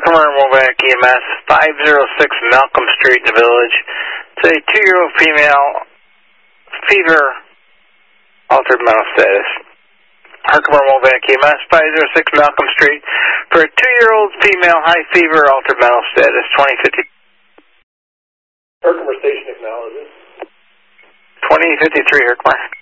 Herkimer Movac EMS, 506 Malcolm Street in the Village. It's a 2-year-old female, fever, altered mental status. Herkimer Movac EMS, 506 Malcolm Street, for a 2-year-old female, high fever, altered mental status, 2050. Herkimer Station acknowledges. 2053, Herkimer.